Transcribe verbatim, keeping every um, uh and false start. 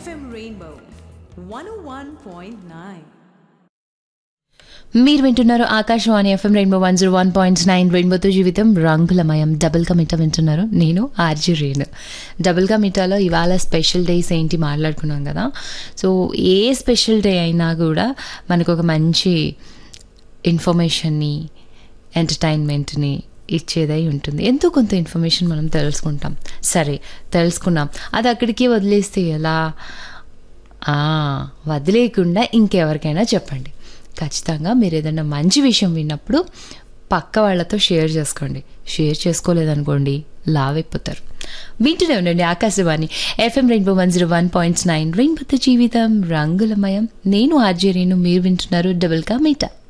FM rainbow one ఓ one point nine. మీరు వింటున్నారు Akashvani FM rainbow one zero one point nine. రెయిన్బోతో జీవితం రంగులమయం. డబుల్గా మిఠా వింటున్నారు. నేను ఆర్జీ రేణు. డబుల్గా మిఠాలో ఇవాళ స్పెషల్ డేస్ ఏంటి మాట్లాడుకున్నాం కదా. సో ఏ స్పెషల్ డే అయినా కూడా మనకు ఒక మంచి ఇన్ఫర్మేషన్ని, ఎంటర్టైన్మెంట్ని ఇచ్చేదై ఉంటుంది. ఎంతో కొంత ఇన్ఫర్మేషన్ మనం తెలుసుకుంటాం. సరే తెలుసుకున్నాం, అది అక్కడికి వదిలేస్తే ఎలా? వదిలేయకుండా ఇంకెవరికైనా చెప్పండి. ఖచ్చితంగా మీరు ఏదైనా మంచి విషయం విన్నప్పుడు పక్క వాళ్ళతో షేర్ చేసుకోండి. షేర్ చేసుకోలేదనుకోండి లావ్ అయిపోతారు. వింటూనే ఉండండి Akashvani FM rainbow one zero one point nine. రెయిన్బోతో జీవితం రంగులమయం. నేను ఆర్జే రేణు. మీరు వింటున్నారు డబుల్ కా మీటా.